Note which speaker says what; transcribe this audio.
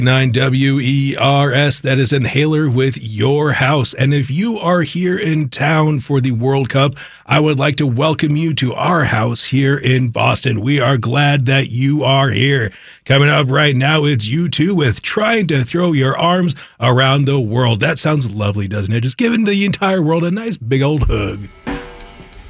Speaker 1: 9WERS, that is Inhaler with Your House. And if you are here in town for the World Cup, I would like to welcome you to our house here in Boston. We are glad that you are here. Coming up right now, it's U2 with Trying to Throw Your Arms Around the World. That sounds lovely, doesn't it? Just giving the entire world a nice big old hug.